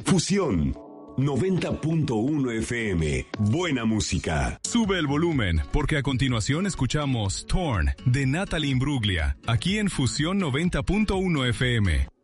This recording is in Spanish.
Fusión 90.1 FM. Buena música. Sube el volumen, porque a continuación escuchamos Torn, de Natalie Imbruglia, aquí en Fusión 90.1 FM.